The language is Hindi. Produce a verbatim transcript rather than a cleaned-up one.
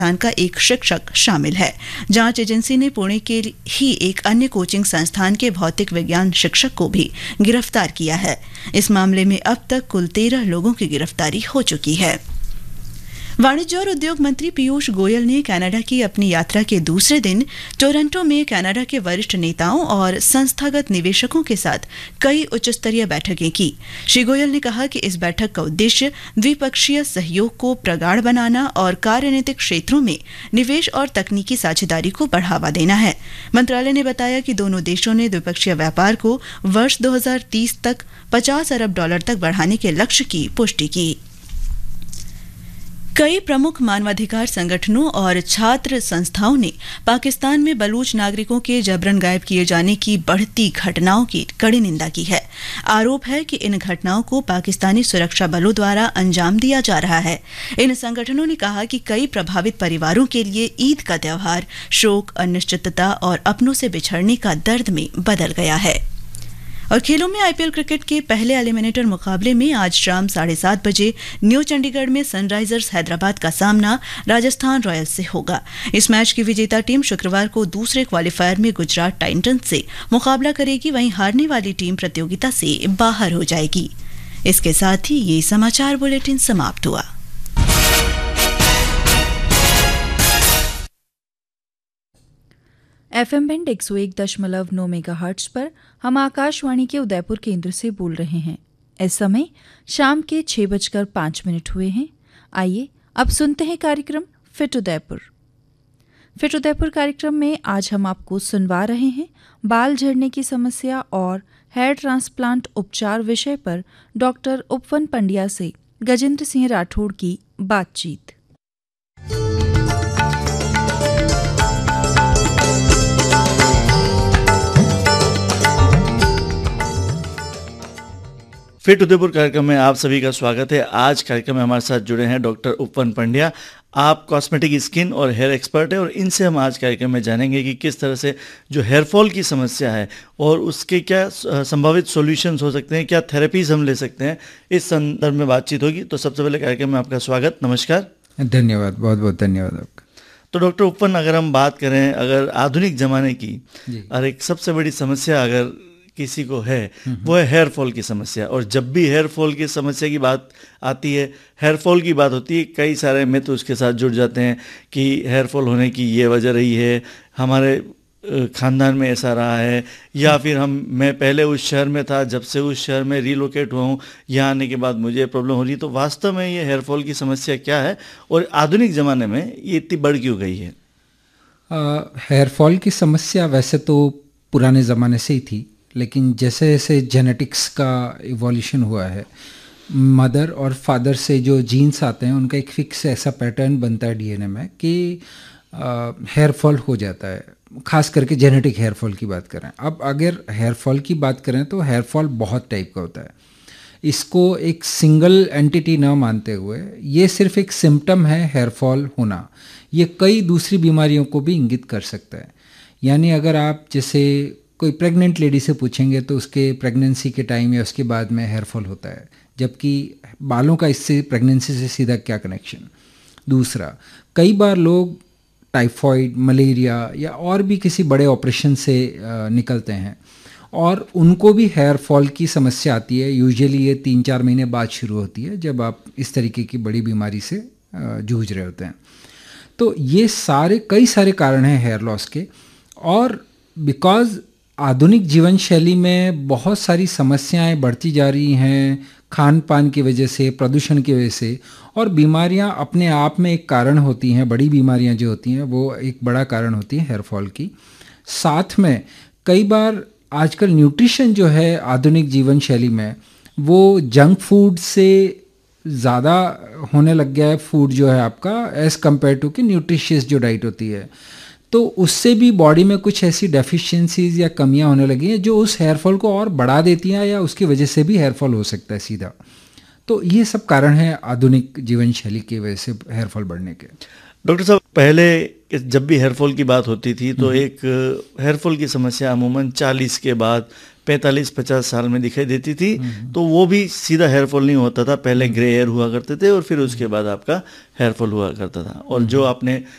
संस्थान का एक शिक्षक शामिल है। जांच एजेंसी ने पुणे के ही एक अन्य कोचिंग संस्थान के भौतिक विज्ञान शिक्षक को भी गिरफ्तार किया है। इस मामले में अब तक कुल तेरह लोगों की गिरफ्तारी हो चुकी है। वाणिज्य और उद्योग मंत्री पीयूष गोयल ने कनाडा की अपनी यात्रा के दूसरे दिन टोरंटो में कनाडा के वरिष्ठ नेताओं और संस्थागत निवेशकों के साथ कई उच्चस्तरीय बैठकें की। श्री गोयल ने कहा कि इस बैठक का उद्देश्य द्विपक्षीय सहयोग को प्रगाढ़ बनाना और कार्यनीतिक क्षेत्रों में निवेश और तकनीकी साझेदारी को बढ़ावा देना है। मंत्रालय ने बताया कि दोनों देशों ने द्विपक्षीय व्यापार को वर्ष दो हज़ार तीस तक पचास अरब डॉलर तक बढ़ाने के लक्ष्य की पुष्टि की। कई प्रमुख मानवाधिकार संगठनों और छात्र संस्थाओं ने पाकिस्तान में बलूच नागरिकों के जबरन गायब किए जाने की बढ़ती घटनाओं की कड़ी निंदा की है। आरोप है कि इन घटनाओं को पाकिस्तानी सुरक्षा बलों द्वारा अंजाम दिया जा रहा है। इन संगठनों ने कहा कि कई प्रभावित परिवारों के लिए ईद का त्योहार शोक, अनिश्चितता और अपनों से बिछड़ने का दर्द में बदल गया है। और खेलों में आईपीएल क्रिकेट के पहले एलिमिनेटर मुकाबले में आज शाम साढ़े सात बजे न्यू चंडीगढ़ में सनराइजर्स हैदराबाद का सामना राजस्थान रॉयल्स से होगा। इस मैच की विजेता टीम शुक्रवार को दूसरे क्वालिफायर में गुजरात टाइटंस से मुकाबला करेगी, वहीं हारने वाली टीम प्रतियोगिता से बाहर हो जाएगी। इसके साथ ही ये समाचार बुलेटिन समाप्त हुआ। एफएम बैंड एक सौ एक दशमलव नौ मेगाहर्ट्ज पर हम आकाशवाणी के उदयपुर केंद्र से बोल रहे हैं। इस समय शाम के छह बजकर पाँच मिनट हुए हैं। आइए अब सुनते हैं कार्यक्रम फिट उदयपुर। फिट उदयपुर कार्यक्रम में आज हम आपको सुनवा रहे हैं बाल झड़ने की समस्या और हेयर ट्रांसप्लांट उपचार विषय पर डॉक्टर उपवन पंड्या से गजेंद्र सिंह राठौड़ की बातचीत। फिट उदयपुर कार्यक्रम में आप सभी का स्वागत है। आज कार्यक्रम में हमारे साथ जुड़े हैं डॉक्टर उपवन पंड्या। आप कॉस्मेटिक स्किन और हेयर एक्सपर्ट हैं और इनसे हम आज कार्यक्रम में जानेंगे कि किस तरह से जो हेयर फॉल की समस्या है और उसके क्या संभावित सॉल्यूशंस हो सकते हैं, क्या थेरेपीज हम ले सकते हैं, इस संदर्भ में बातचीत होगी। तो सबसे पहले कार्यक्रम में आपका स्वागत, नमस्कार। धन्यवाद, बहुत बहुत धन्यवाद आपका। तो डॉक्टर उपवन, अगर हम बात करें अगर आधुनिक ज़माने की और एक सबसे बड़ी समस्या अगर किसी को है वो है हेयर फॉल की समस्या। और जब भी हेयर फॉल की समस्या की बात आती है, हेयर फॉल की बात होती है, कई सारे मिथ उसके साथ जुड़ जाते हैं कि हेयर फॉल होने की ये वजह रही है, हमारे ख़ानदान में ऐसा रहा है, या फिर हम मैं पहले उस शहर में था, जब से उस शहर में रिलोकेट हुआ हूँ, यहाँ आने के बाद मुझे प्रॉब्लम हो रही है। तो वास्तव में ये हेयर फॉल की समस्या क्या है और आधुनिक ज़माने में ये इतनी बढ़ क्यों गई है? हेयर फॉल की समस्या वैसे तो पुराने ज़माने से ही थी, लेकिन जैसे जैसे जेनेटिक्स का इवोल्यूशन हुआ है, मदर और फादर से जो जीन्स आते हैं उनका एक फिक्स ऐसा पैटर्न बनता है डीएनए में कि हेयर फॉल हो जाता है। खास करके जेनेटिक हेयर फॉल की बात करें। अब अगर हेयर फॉल की बात करें तो हेयर फॉल बहुत टाइप का होता है। इसको एक सिंगल एंटिटी न मानते हुए ये सिर्फ एक सिम्टम है हेयर फॉल होना, ये कई दूसरी बीमारियों को भी इंगित कर सकता है। यानी अगर आप जैसे कोई प्रेग्नेंट लेडी से पूछेंगे तो उसके प्रेगनेंसी के टाइम या उसके बाद में हेयर फॉल होता है, जबकि बालों का इससे प्रेगनेंसी से सीधा क्या कनेक्शन। दूसरा, कई बार लोग टाइफॉइड, मलेरिया या और भी किसी बड़े ऑपरेशन से निकलते हैं और उनको भी हेयर फॉल की समस्या आती है। यूजुअली ये तीन चार महीने बाद शुरू होती है, जब आप इस तरीके की बड़ी बीमारी से जूझ रहे होते हैं। तो ये सारे कई सारे कारण हैं हेयर लॉस के। और बिकॉज आधुनिक जीवन शैली में बहुत सारी समस्याएं बढ़ती जा रही हैं, खान पान की वजह से, प्रदूषण की वजह से, और बीमारियां अपने आप में एक कारण होती हैं। बड़ी बीमारियां जो होती हैं वो एक बड़ा कारण होती हैं हेयर फॉल की। साथ में कई बार आजकल न्यूट्रिशन जो है आधुनिक जीवन शैली में वो जंक फूड से ज़्यादा होने लग गया है, फूड जो है आपका, एज़ कम्पेयर टू कि न्यूट्रिशियस जो डाइट होती है। तो उससे भी बॉडी में कुछ ऐसी डेफिशिएंसीज या कमियां होने लगी हैं जो उस हेयर फॉल को और बढ़ा देती हैं, या उसकी वजह से भी हेयर फॉल हो सकता है सीधा। तो ये सब कारण है आधुनिक जीवन शैली की वजह से हेयर फॉल बढ़ने के। डॉक्टर साहब, पहले जब भी हेयर फॉल की बात होती थी तो एक हेयर फॉल की समस्या अमूमन चालीस के बाद, पैंतालीस पचास साल में दिखाई देती थी, तो वो भी सीधा हेयर फॉल नहीं होता था, पहले ग्रे हेयर हुआ करते थे और फिर उसके बाद आपका हेयर फॉल हुआ करता था। और जो आपने